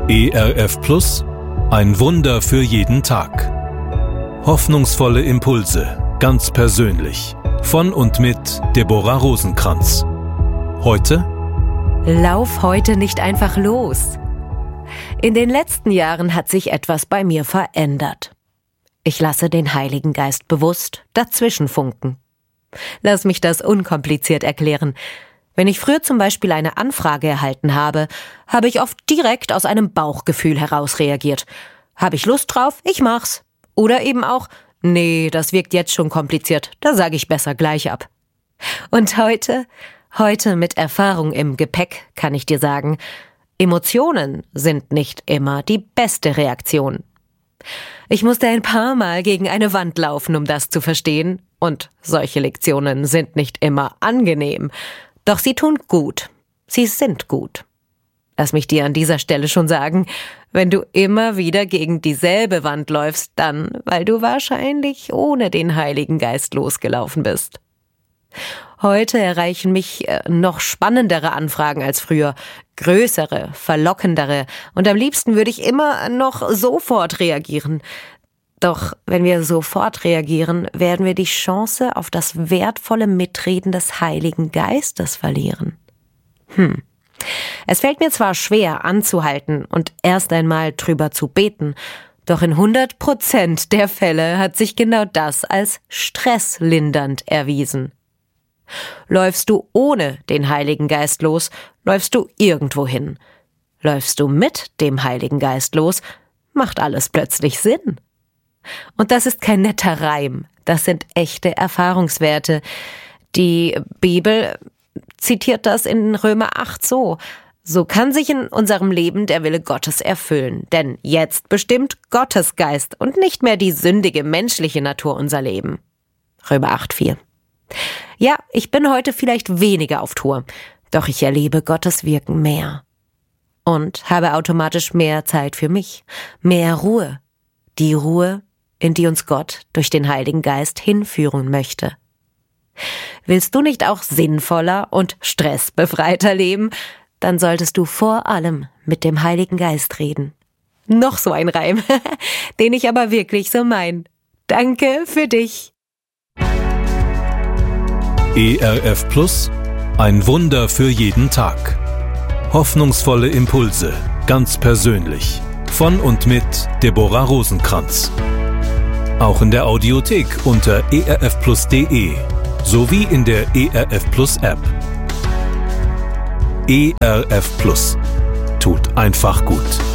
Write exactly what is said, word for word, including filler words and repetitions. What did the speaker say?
E R F Plus, ein Wunder für jeden Tag. Hoffnungsvolle Impulse, ganz persönlich. Von und mit Deborah Rosenkranz. Heute: Lauf heute nicht einfach los. In den letzten Jahren hat sich etwas bei mir verändert. Ich lasse den Heiligen Geist bewusst dazwischenfunken. Lass mich das unkompliziert erklären. Wenn ich früher zum Beispiel eine Anfrage erhalten habe, habe ich oft direkt aus einem Bauchgefühl heraus reagiert. Habe ich Lust drauf? Ich mach's. Oder eben auch, nee, das wirkt jetzt schon kompliziert, da sage ich besser gleich ab. Und heute, heute mit Erfahrung im Gepäck kann ich dir sagen, Emotionen sind nicht immer die beste Reaktion. Ich musste ein paar Mal gegen eine Wand laufen, um das zu verstehen. Und solche Lektionen sind nicht immer angenehm. Doch sie tun gut. Sie sind gut. Lass mich dir an dieser Stelle schon sagen, wenn du immer wieder gegen dieselbe Wand läufst, dann, weil du wahrscheinlich ohne den Heiligen Geist losgelaufen bist. Heute erreichen mich noch spannendere Anfragen als früher, größere, verlockendere, und am liebsten würde ich immer noch sofort reagieren. Doch wenn wir sofort reagieren, werden wir die Chance auf das wertvolle Mitreden des Heiligen Geistes verlieren. Hm. Es fällt mir zwar schwer anzuhalten und erst einmal drüber zu beten, doch in hundert Prozent der Fälle hat sich genau das als stresslindernd erwiesen. Läufst du ohne den Heiligen Geist los, läufst du irgendwo hin. Läufst du mit dem Heiligen Geist los, macht alles plötzlich Sinn. Und das ist kein netter Reim, das sind echte Erfahrungswerte. Die Bibel zitiert das in Römer acht so: So kann sich in unserem Leben der Wille Gottes erfüllen, denn jetzt bestimmt Gottes Geist und nicht mehr die sündige menschliche Natur unser Leben. Römer acht vier. Ja, ich bin heute vielleicht weniger auf Tour, doch ich erlebe Gottes Wirken mehr. Und habe automatisch mehr Zeit für mich, mehr Ruhe. Die Ruhe, in die uns Gott durch den Heiligen Geist hinführen möchte. Willst du nicht auch sinnvoller und stressbefreiter leben? Dann solltest du vor allem mit dem Heiligen Geist reden. Noch so ein Reim, den ich aber wirklich so mein. Danke für dich. E R F Plus, ein Wunder für jeden Tag. Hoffnungsvolle Impulse, ganz persönlich. Von und mit Deborah Rosenkranz. Auch in der Audiothek unter e r f plus punkt de sowie in der E R F Plus App. E R F Plus. Tut einfach gut.